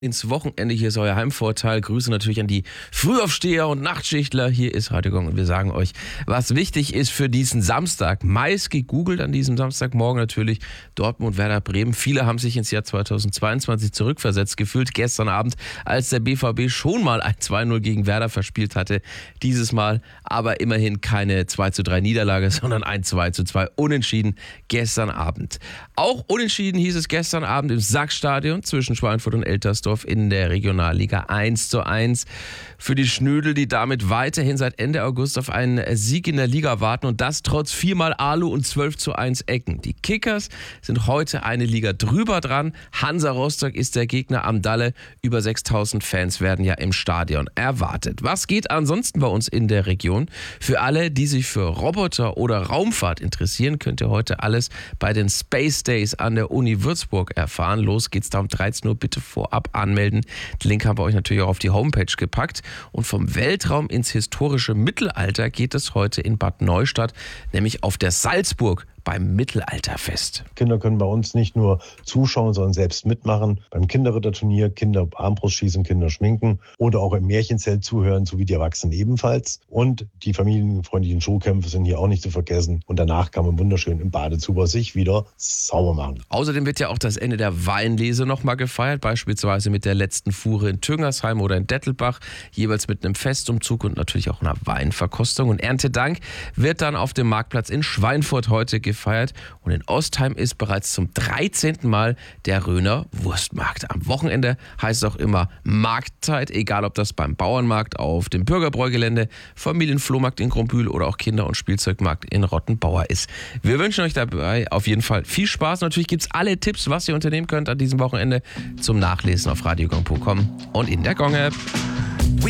ins Wochenende. Hier ist euer Heimvorteil. Grüße natürlich an die Frühaufsteher und Nachtschichtler. Hier ist Radio Gong und wir sagen euch, was wichtig ist für diesen Samstag. Meist gegoogelt an diesem Samstagmorgen natürlich Dortmund, Werder Bremen. Viele haben sich ins Jahr 2022 zurückversetzt gefühlt. Gestern Abend, als der BVB schon mal ein 2-0 gegen Werder verspielt hatte. Dieses Mal aber immerhin keine 2:3 Niederlage, sondern ein 2:2 Unentschieden gestern Abend. Auch unentschieden hieß es gestern Abend im Sackstadion zwischen Schweinfurt und Eltersdorf in der Regionalliga 1:1 für die Schnödel, die damit weiterhin seit Ende August auf einen Sieg in der Liga warten und das trotz 4-mal Alu und 12:1 Ecken. Die Kickers sind heute eine Liga drüber dran. Hansa Rostock ist der Gegner am Dalle. Über 6.000 Fans werden ja im Stadion erwartet. Was geht ansonsten bei uns in der Region? Für alle, die sich für Roboter oder Raumfahrt interessieren, könnt ihr heute alles bei den Space Days an der Uni Würzburg erfahren. Los geht's da um 13 Uhr. Bitte vorab anmelden. Den Link haben wir euch natürlich auch auf die Homepage gepackt. Und vom Weltraum ins historische Mittelalter geht es heute in Bad Neustadt, nämlich auf der Salzburg beim Mittelalterfest. Kinder können bei uns nicht nur zuschauen, sondern selbst mitmachen. Beim Kinderritterturnier, Kinder Armbrustschießen, Kinder schminken oder auch im Märchenzelt zuhören, sowie die Erwachsenen ebenfalls. Und die familienfreundlichen Showkämpfe sind hier auch nicht zu vergessen. Und danach kann man wunderschön im Badezuber sich wieder sauber machen. Außerdem wird ja auch das Ende der Weinlese nochmal gefeiert, beispielsweise mit der letzten Fuhre in Tüngersheim oder in Dettelbach, jeweils mit einem Festumzug und natürlich auch einer Weinverkostung. Und Erntedank wird dann auf dem Marktplatz in Schweinfurt heute gefeiert und in Ostheim ist bereits zum 13. Mal der Röner Wurstmarkt. Am Wochenende heißt es auch immer Marktzeit, egal ob das beim Bauernmarkt auf dem Bürgerbräugelände, Familienflohmarkt in Grombühl oder auch Kinder- und Spielzeugmarkt in Rottenbauer ist. Wir wünschen euch dabei auf jeden Fall viel Spaß. Natürlich gibt es alle Tipps, was ihr unternehmen könnt an diesem Wochenende zum Nachlesen auf radiogong.com und in der Gong-App.